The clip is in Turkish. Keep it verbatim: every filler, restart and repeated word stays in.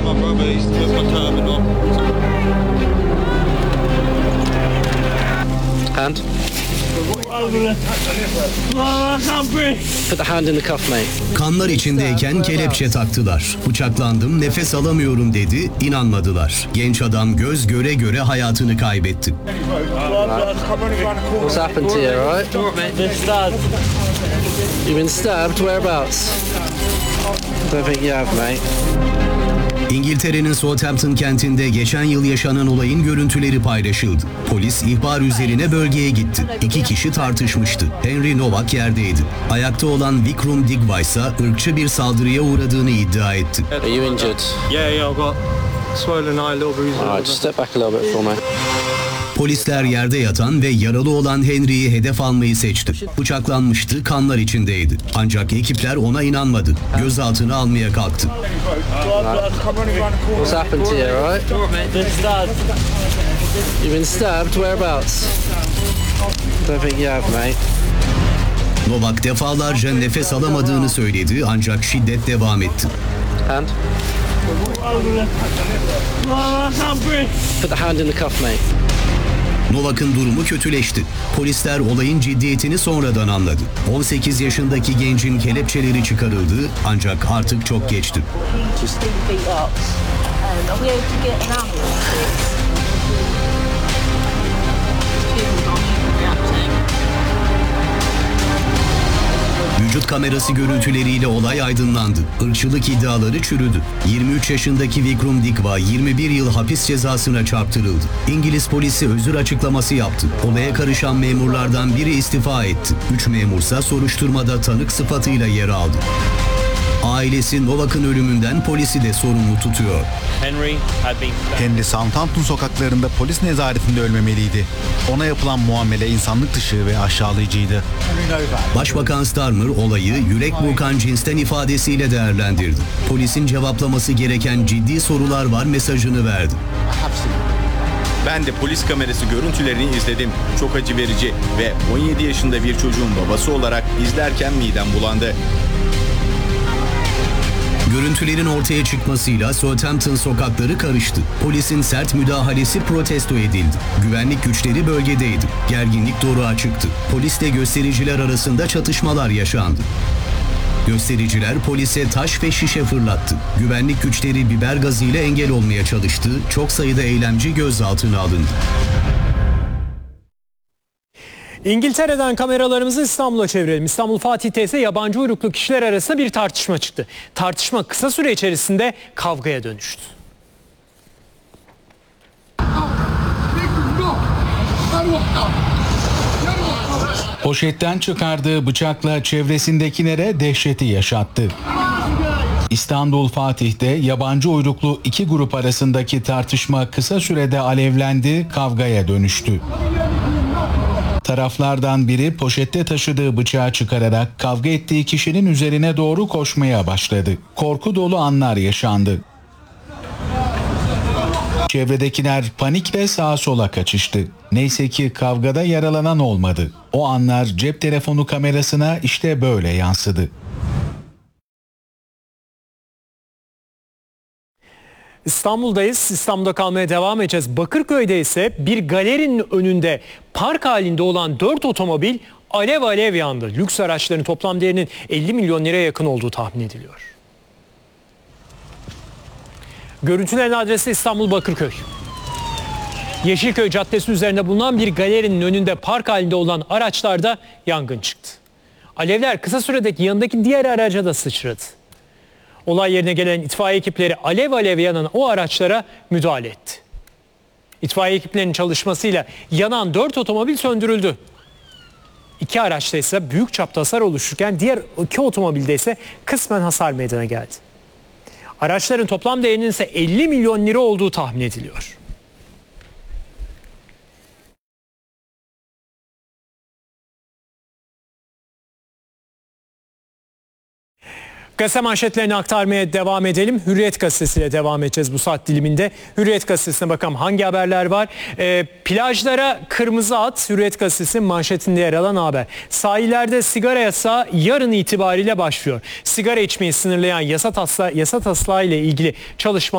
my brother. He took my turban off. Hand. Put the hand in the cuff, mate. Kanlar içindeyken kelepçe taktılar. Bıçaklandım, nefes alamıyorum dedi, inanmadılar. Genç adam göz göre göre hayatını kaybetti. What's happened to you, right? You've been stabbed? Whereabouts? Don't think you have, mate. İngiltere'nin Southampton kentinde geçen yıl yaşanan olayın görüntüleri paylaşıldı. Polis ihbar üzerine bölgeye gitti. İki kişi tartışmıştı. Henry Novak yerdeydi. Ayakta olan Vikram Digva ise ırkçı bir saldırıya uğradığını iddia etti. Are you injured? Yeah, yeah, I've got swollen eye, little bruises. Alright, just step back a little bit for me. Polisler yerde yatan ve yaralı olan Henry'yi hedef almayı seçti. Bıçaklanmıştı, kanlar içindeydi. Ancak ekipler ona inanmadı. Gözaltına almaya kalktı. What's happened to you, right? You've been stabbed? Whereabouts? Don't think you have, mate. Novak defalarca nefes alamadığını söyledi ancak şiddet devam etti. Hand. Put the hand in the cuff, mate. Novak'ın durumu kötüleşti. Polisler olayın ciddiyetini sonradan anladı. on sekiz yaşındaki gencin kelepçeleri çıkarıldı ancak artık çok geçti. Vücut kamerası görüntüleriyle olay aydınlandı. Irkçılık iddiaları çürüdü. yirmi üç yaşındaki Vikram Digva yirmi bir yıl hapis cezasına çarptırıldı. İngiliz polisi özür açıklaması yaptı. Olaya karışan memurlardan biri istifa etti. Üç memursa soruşturmada tanık sıfatıyla yer aldı. Ailesi Novak'ın ölümünden polisi de sorumlu tutuyor. Henry Southampton sokaklarında polis nezaretinde ölmemeliydi. Ona yapılan muamele insanlık dışı ve aşağılayıcıydı. Başbakan Starmer olayı yürek burkan cinsten ifadesiyle değerlendirdi. Polisin cevaplaması gereken ciddi sorular var mesajını verdi. Ben de polis kamerası görüntülerini izledim. Çok acı verici ve on yedi yaşında bir çocuğun babası olarak izlerken midem bulandı. Görüntülerin ortaya çıkmasıyla Southampton sokakları karıştı. Polisin sert müdahalesi protesto edildi. Güvenlik güçleri bölgedeydi. Gerginlik doruğa çıktı. Polisle göstericiler arasında çatışmalar yaşandı. Göstericiler polise taş ve şişe fırlattı. Güvenlik güçleri biber gazıyla engel olmaya çalıştı. Çok sayıda eylemci gözaltına alındı. İngiltere'den kameralarımızı İstanbul'a çevirelim. İstanbul Fatih'te ise yabancı uyruklu kişiler arasında bir tartışma çıktı. Tartışma kısa süre içerisinde kavgaya dönüştü. Poşetten çıkardığı bıçakla çevresindekilere dehşeti yaşattı. İstanbul Fatih'te yabancı uyruklu iki grup arasındaki tartışma kısa sürede alevlendi, kavgaya dönüştü. Taraflardan biri poşette taşıdığı bıçağı çıkararak kavga ettiği kişinin üzerine doğru koşmaya başladı. Korku dolu anlar yaşandı. Çevredekiler panikle sağa sola kaçıştı. Neyse ki kavgada yaralanan olmadı. O anlar cep telefonu kamerasına işte böyle yansıdı. İstanbul'dayız. İstanbul'da kalmaya devam edeceğiz. Bakırköy'de ise bir galerinin önünde park halinde olan dört otomobil alev alev yandı. Lüks araçların toplam değerinin elli milyon liraya yakın olduğu tahmin ediliyor. Görüntülerin adresi İstanbul Bakırköy. Yeşilköy Caddesi üzerinde bulunan bir galerinin önünde park halinde olan araçlarda yangın çıktı. Alevler kısa sürede yanındaki diğer araca da sıçradı. Olay yerine gelen itfaiye ekipleri alev alev yanan o araçlara müdahale etti. İtfaiye ekiplerinin çalışmasıyla yanan dört otomobil söndürüldü. İki araçta ise büyük çapta hasar oluşurken diğer iki otomobilde ise kısmen hasar meydana geldi. Araçların toplam değerinin ise elli milyon lira olduğu tahmin ediliyor. Gazete manşetlerini aktarmaya devam edelim. Hürriyet gazetesiyle devam edeceğiz bu saat diliminde. Hürriyet gazetesine bakalım hangi haberler var. E, plajlara kırmızı at, Hürriyet gazetesinin manşetinde yer alan haber. Sahillerde sigara yasağı yarın itibariyle başlıyor. Sigara içmeyi sınırlayan yasa taslağı, yasa taslağı ile ilgili çalışma